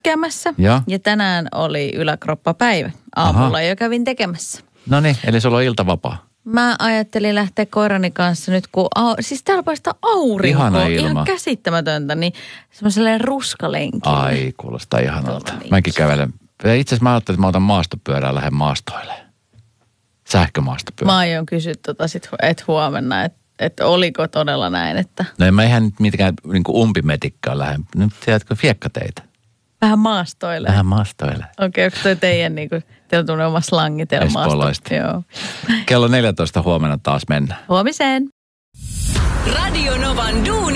käymässä. Ja? Ja tänään oli yläkroppapäivä. Aamulla jo kävin tekemässä. No niin, eli sulla on iltavapaa. Mä ajattelin lähteä koirani kanssa nyt, kun siis täällä paistaa aurinko. Ihana ilma. Ihan käsittämätöntä, niin semmoiselle ruskalenkille. Ai, kuulostaa ihanalta. Niin. Mäkin kävelen. Itse asiassa mä ajattelin, että mä otan maastopyörää ja lähden maastoille. Sähkömaastopyörä. Mä aion kysyä et huomenna, että oliko todella näin, että... No en mä ihan nyt mitkään niin umpimetikkaan lähden. Nyt tiedätkö, fiekkateitä. Vähän maastoille. Vähän maastoille. Okei, onko toi teidän teillä tulee oma slangi teillä Espoolaista. Joo. Kello 14 huomenna taas mennään. Huomiseen. Radio Novan duuni.